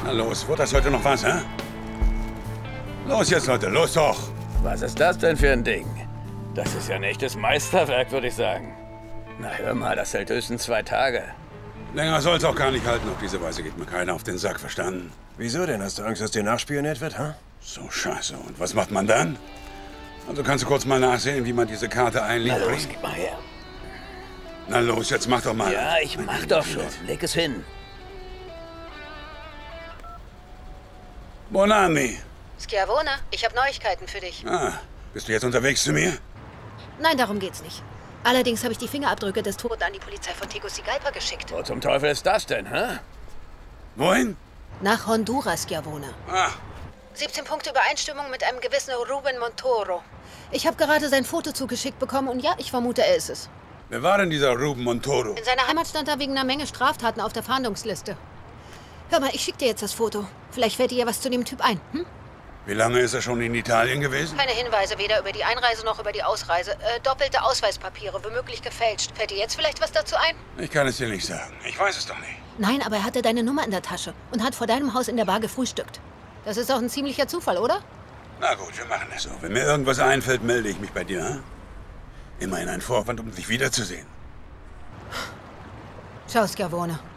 Na los, wird das heute noch was, hä? Los jetzt, Leute, los doch! Was ist das denn für ein Ding? Das ist ja ein echtes Meisterwerk, würde ich sagen. Na hör mal, das hält höchstens 2 Tage. Länger soll's auch gar nicht halten. Auf diese Weise geht mir keiner auf den Sack, verstanden? Wieso denn? Hast du Angst, dass dir nachspioniert wird, hä? So scheiße. Und was macht man dann? Also kannst du kurz mal nachsehen, wie man diese Karte einlegt? Na los, gib mal her. Na los, jetzt mach doch mal. Ja, ich mach doch schon. Leg es hin. Bonami. Schiavone, ich habe Neuigkeiten für dich. Ah, bist du jetzt unterwegs zu mir? Nein, darum geht's nicht. Allerdings habe ich die Fingerabdrücke des Toten an die Polizei von Tegucigalpa geschickt. Wo zum Teufel ist das denn, hä? Wohin? Nach Honduras, Schiavone. Ah, 17 Punkte Übereinstimmung mit einem gewissen Ruben Montoro. Ich habe gerade sein Foto zugeschickt bekommen und ja, ich vermute, er ist es. wer war denn dieser Ruben Montoro? In seiner Heimat stand er wegen einer Menge Straftaten auf der Fahndungsliste. Hör mal, ich schicke dir jetzt das Foto. Vielleicht fällt dir ja was zu dem Typ ein, hm? Wie lange ist er schon in Italien gewesen? Keine Hinweise, weder über die Einreise noch über die Ausreise. Doppelte Ausweispapiere, womöglich gefälscht. Fällt dir jetzt vielleicht was dazu ein? Ich kann es dir nicht sagen. Ich weiß es doch nicht. Nein, aber er hatte deine Nummer in der Tasche und hat vor deinem Haus in der Bar gefrühstückt. Das ist auch ein ziemlicher Zufall, oder? Na gut, wir machen es so. Wenn mir irgendwas einfällt, melde ich mich bei dir, hm? Immerhin ein Vorwand, um dich wiederzusehen. Ciao, Schiavone.